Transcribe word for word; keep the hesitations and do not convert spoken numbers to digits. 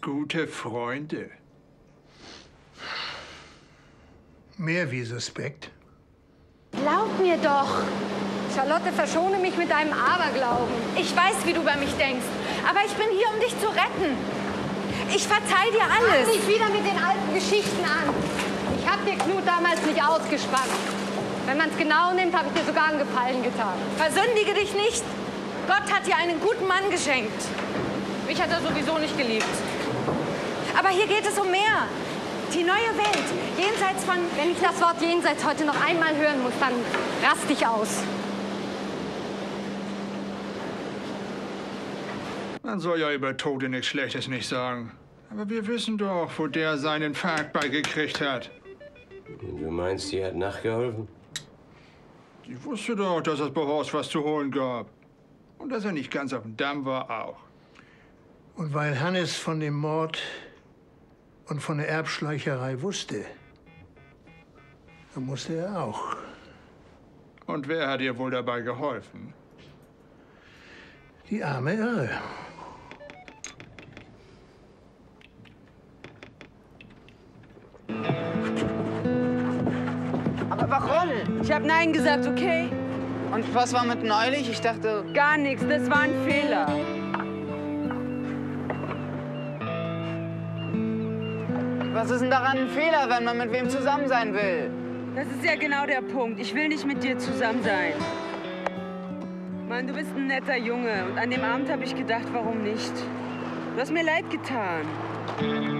gute Freunde. Mehr wie suspekt. Glaub mir doch. Charlotte, verschone mich mit deinem Aberglauben. Ich weiß, wie du über mich denkst. Aber ich bin hier, um dich zu retten. Ich verzeih dir alles. Fang nicht wieder mit den alten Geschichten an. Ich hab dir Knut damals nicht ausgespannt. Wenn man es genau nimmt, habe ich dir sogar einen Gefallen getan. Versündige dich nicht. Gott hat dir einen guten Mann geschenkt. Mich hat er sowieso nicht geliebt. Aber hier geht es um mehr. Die neue Welt. Jenseits von... Wenn ich das Wort jenseits heute noch einmal hören muss, dann rast ich aus. Man soll ja über Tote nichts Schlechtes nicht sagen. Aber wir wissen doch, wo der seinen Infarkt beigekriegt hat. Du meinst, die hat nachgeholfen? Die wusste doch, dass es bei Horst was zu holen gab. Und dass er nicht ganz auf dem Damm war, auch. Und weil Hannes von dem Mord und von der Erbschleicherei wusste, dann musste er auch. Und wer hat ihr wohl dabei geholfen? Die arme Irre. Aber warum? Ich habe Nein gesagt, okay? Und was war mit neulich? Ich dachte... Gar nichts, das war ein Fehler. Was ist denn daran ein Fehler, wenn man mit wem zusammen sein will? Das ist ja genau der Punkt. Ich will nicht mit dir zusammen sein. Mann, du bist ein netter Junge. Und an dem Abend habe ich gedacht, warum nicht? Du hast mir leid getan.